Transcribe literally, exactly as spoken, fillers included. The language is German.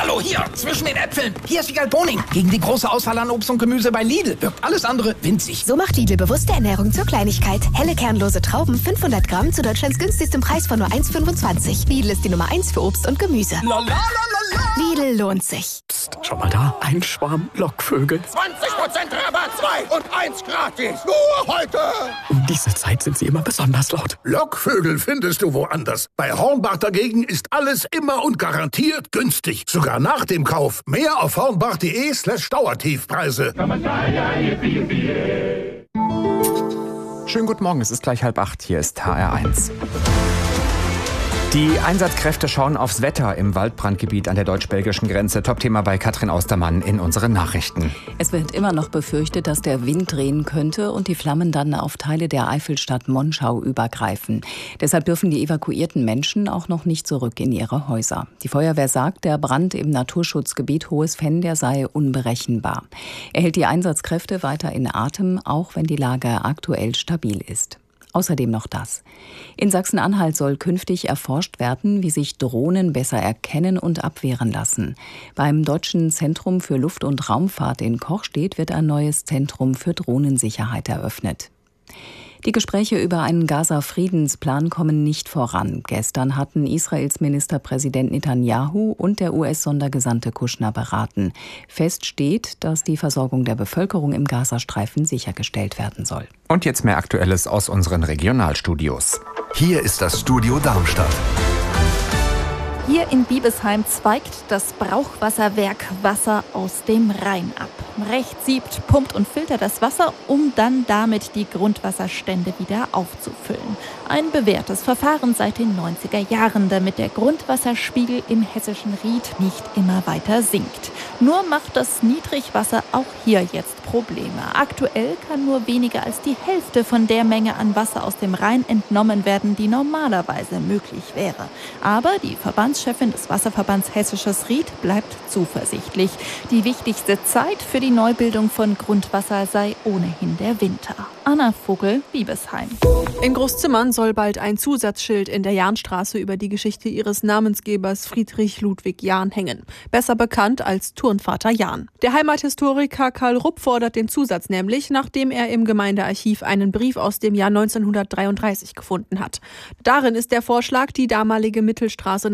Hallo, hier, zwischen den Äpfeln. Hier ist Wiegald Boning. Gegen die große Auswahl an Obst und Gemüse bei Lidl wirkt alles andere winzig. So macht Lidl bewusste Ernährung zur Kleinigkeit. Helle kernlose Trauben, fünfhundert Gramm zu Deutschlands günstigstem Preis von nur eins Komma fünfundzwanzig. Lidl ist die Nummer eins für Obst und Gemüse. La, la, la, la, la. Lidl lohnt sich. Psst, schau mal da, ein Schwarm Lockvögel. zwanzig Prozent Rabatt, zwei und eins gratis. Nur heute. Um diese Zeit sind sie immer besonders laut. Lockvögel findest du woanders. Bei Hornbach dagegen ist alles immer und garantiert günstig. Sogar nach dem Kauf. Mehr auf hornbach.de slash Dauertiefpreise. Schönen guten Morgen, es ist gleich halb acht, hier ist H R eins. Die Einsatzkräfte schauen aufs Wetter im Waldbrandgebiet an der deutsch-belgischen Grenze. Top-Thema bei Katrin Austermann in unseren Nachrichten. Es wird immer noch befürchtet, dass der Wind drehen könnte und die Flammen dann auf Teile der Eifelstadt Monschau übergreifen. Deshalb dürfen die evakuierten Menschen auch noch nicht zurück in ihre Häuser. Die Feuerwehr sagt, der Brand im Naturschutzgebiet Hohes Venn, der sei unberechenbar. Er hält die Einsatzkräfte weiter in Atem, auch wenn die Lage aktuell stabil ist. Außerdem noch das. In Sachsen-Anhalt soll künftig erforscht werden, wie sich Drohnen besser erkennen und abwehren lassen. Beim Deutschen Zentrum für Luft- und Raumfahrt in Kochstedt wird ein neues Zentrum für Drohnensicherheit eröffnet. Die Gespräche über einen Gaza-Friedensplan kommen nicht voran. Gestern hatten Israels Ministerpräsident Netanyahu und der U S-Sondergesandte Kushner beraten. Fest steht, dass die Versorgung der Bevölkerung im Gazastreifen sichergestellt werden soll. Und jetzt mehr Aktuelles aus unseren Regionalstudios. Hier ist das Studio Darmstadt. Hier in Biebesheim zweigt das Brauchwasserwerk Wasser aus dem Rhein ab. Rechts siebt, pumpt und filtert das Wasser, um dann damit die Grundwasserstände wieder aufzufüllen. Ein bewährtes Verfahren seit den neunziger Jahren, damit der Grundwasserspiegel im hessischen Ried nicht immer weiter sinkt. Nur macht das Niedrigwasser auch hier jetzt Probleme. Aktuell kann nur weniger als die Hälfte von der Menge an Wasser aus dem Rhein entnommen werden, die normalerweise möglich wäre. Aber die Verbandschefin des Wasserverbands Hessisches Ried bleibt zuversichtlich. Die wichtigste Zeit für die Neubildung von Grundwasser sei ohnehin der Winter. Anna Vogel, Biebesheim. In Großzimmern soll bald ein Zusatzschild in der Jahnstraße über die Geschichte ihres Namensgebers Friedrich Ludwig Jahn hängen. Besser bekannt als Turnvater Jahn. Der Heimathistoriker Karl Rupp fordert den Zusatz nämlich, nachdem er im Gemeindearchiv einen Brief aus dem Jahr neunzehnhundertdreiunddreißig gefunden hat. Darin ist der Vorschlag, die damalige Mittelstraße